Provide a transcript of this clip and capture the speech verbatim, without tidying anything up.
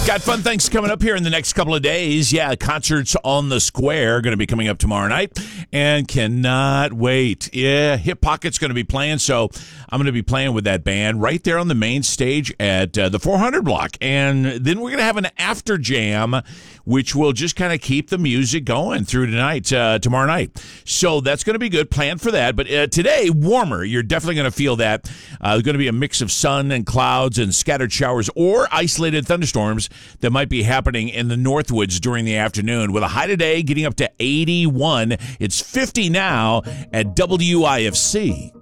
Got fun things coming up here in the next couple of days. Yeah, concerts on the Square going to be coming up tomorrow night, and cannot wait. Yeah, Hip Pocket's going to be playing, so I'm going to be playing with that band right there on the main stage at uh, the four hundred block. And then we're going to have an after jam, which will just kind of keep the music going through tonight, uh, tomorrow night. So that's going to be good. Plan for that. But uh, today, warmer. You're definitely going to feel that. Uh, there's going to be a mix of sun and clouds and scattered showers or isolated thunderstorms that might be happening in the Northwoods during the afternoon, with a high today getting up to eighty-one. It's fifty now at W I F C.